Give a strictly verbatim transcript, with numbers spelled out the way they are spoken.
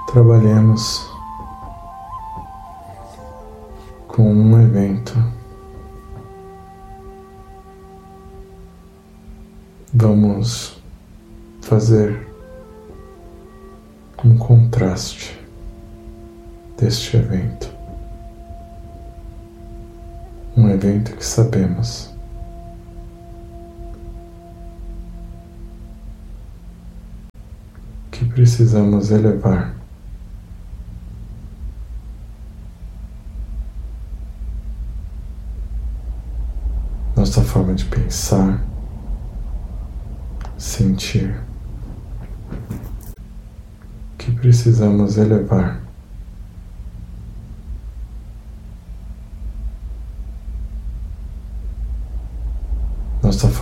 trabalhemos com um evento. Vamos fazer um contraste deste evento. Um evento que sabemos que precisamos elevar nossa forma de pensar, sentir, que precisamos elevar